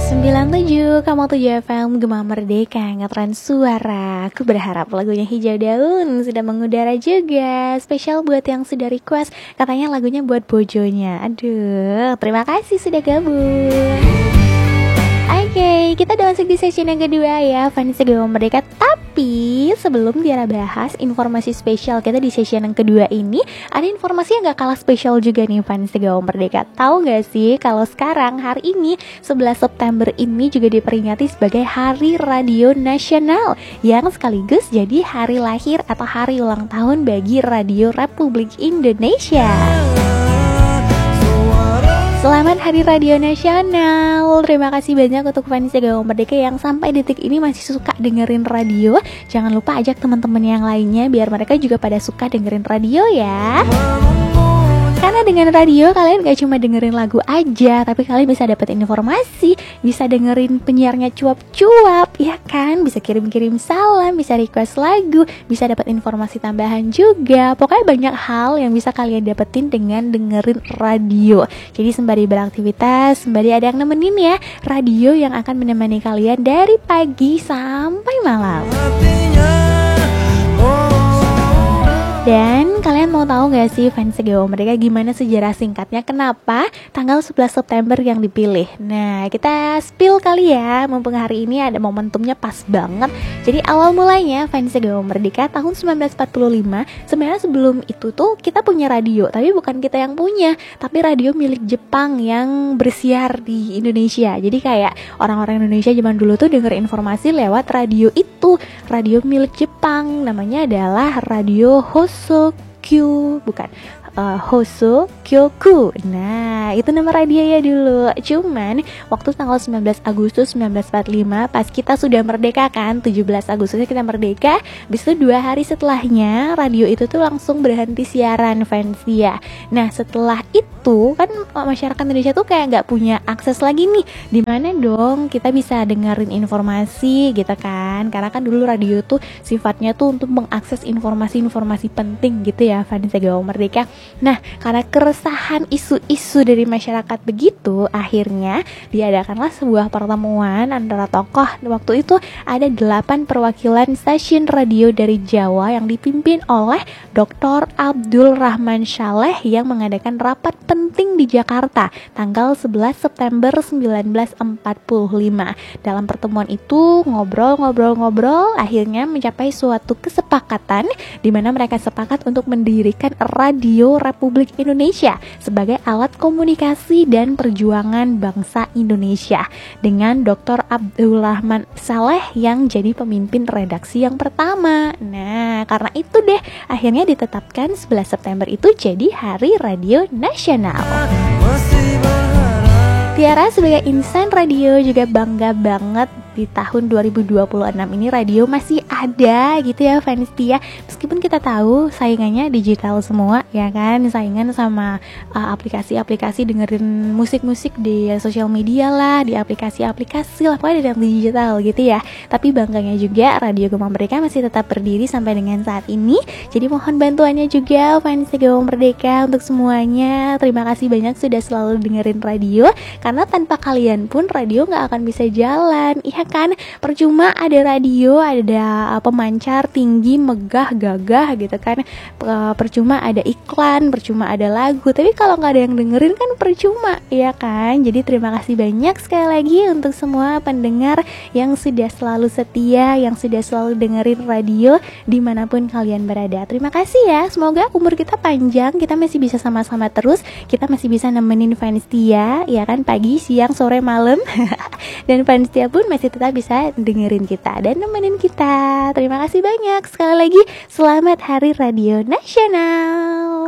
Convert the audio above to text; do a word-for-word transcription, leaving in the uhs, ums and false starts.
sembilan puluh tujuh koma tujuh F M Gema Merdeka ngetren suara. Aku berharap lagunya Hijau Daun sudah mengudara juga. Spesial buat yang sudah request, katanya lagunya buat bojonya. Aduh, terima kasih sudah gabung. Oke, okay, kita udah masuk di session yang kedua ya, Fans Gema Merdeka. Tapi sebelum Tiara bahas informasi spesial kita di session yang kedua ini, ada informasi yang gak kalah spesial juga nih Fans Gema Merdeka. Tahu gak sih kalau sekarang hari ini sebelas September ini juga diperingati sebagai Hari Radio Nasional, yang sekaligus jadi hari lahir atau hari ulang tahun bagi Radio Republik Indonesia. Selamat Hari Radio Nasional. Terima kasih banyak untuk fans Gema Merdeka yang sampai detik ini masih suka dengerin radio. Jangan lupa ajak teman-teman yang lainnya biar mereka juga pada suka dengerin radio ya. Karena dengan radio kalian gak cuma dengerin lagu aja, tapi kalian bisa dapat informasi, bisa dengerin penyiarnya cuap-cuap, ya kan? Bisa kirim-kirim salam, bisa request lagu, bisa dapat informasi tambahan juga. Pokoknya banyak hal yang bisa kalian dapetin dengan dengerin radio. Jadi sembari beraktivitas, sembari ada yang nemenin ya, radio yang akan menemani kalian dari pagi sampai malam. Dan kalian mau tahu gak sih fans Gema Merdeka gimana sejarah singkatnya kenapa tanggal sebelas September yang dipilih? Nah, kita spill kali ya, mumpung hari ini ada momentumnya pas banget. Jadi awal mulanya fans Gema Merdeka tahun sembilan belas empat puluh lima. Sebenarnya sebelum itu tuh kita punya radio, tapi bukan kita yang punya, tapi radio milik Jepang yang bersiar di Indonesia. Jadi kayak orang-orang Indonesia zaman dulu tuh denger informasi lewat radio itu, radio milik Jepang, namanya adalah Radio Hosokyu, bukan uh, Hosokyoku. Nah, itu nama radio ya dulu. Cuman waktu tanggal sembilan belas Agustus sembilan belas empat puluh lima, pas kita sudah merdeka kan, tujuh belas Agustusnya kita merdeka. Habis itu dua hari setelahnya radio itu tuh langsung berhenti siaran fans ya. Nah, setelah itu kan masyarakat Indonesia tuh kayak nggak punya akses lagi nih. Di mana dong kita bisa dengerin informasi gitu kan? Karena kan dulu radio tuh sifatnya tuh untuk mengakses informasi-informasi penting gitu ya fans Gema Merdeka. Nah, karena keresahan isu-isu dari masyarakat begitu, akhirnya diadakanlah sebuah pertemuan antara tokoh. Waktu itu ada delapan perwakilan stasiun radio dari Jawa yang dipimpin oleh Doktor Abdul Rahman Saleh yang mengadakan rapat penting di Jakarta tanggal sebelas September sembilan belas empat puluh lima. Dalam pertemuan itu ngobrol-ngobrol-ngobrol akhirnya mencapai suatu kesepakatan di mana mereka sepakat untuk mendirikan Radio Republik Indonesia sebagai alat komunikasi dan perjuangan bangsa Indonesia dengan Doktor Abdul Rahman Saleh yang jadi pemimpin redaksi yang pertama. Nah, karena itu deh akhirnya ditetapkan sebelas September itu jadi Hari Radio Nasional. Tiara sebagai insan radio juga bangga banget di tahun dua ribu dua puluh enam ini radio masih ada gitu ya fans Tia. Meskipun kita tahu saingannya digital semua ya kan, saingan sama uh, aplikasi-aplikasi dengerin musik-musik di sosial media lah, di aplikasi-aplikasi lah, pokoknya dari digital gitu ya. Tapi bangganya juga Radio Gema Merdeka masih tetap berdiri sampai dengan saat ini. Jadi mohon bantuannya juga fans Gema Merdeka untuk semuanya. Terima kasih banyak sudah selalu dengerin radio, karena tanpa kalian pun radio gak akan bisa jalan. Iya kan, percuma ada radio, ada pemancar tinggi, megah, gagah gitu kan, percuma ada iklan, percuma ada lagu, tapi kalau nggak ada yang dengerin kan percuma, ya kan. Jadi terima kasih banyak sekali lagi untuk semua pendengar yang sudah selalu setia, yang sudah selalu dengerin radio dimanapun kalian berada. Terima kasih ya, semoga umur kita panjang, kita masih bisa sama-sama terus, kita masih bisa nemenin fans Tia, ya kan, pagi, siang, sore, malam dan fans Tia pun masih tetap bisa dengerin kita dan nemenin kita. Terima kasih banyak sekali lagi. Selamat Hari Radio Nasional.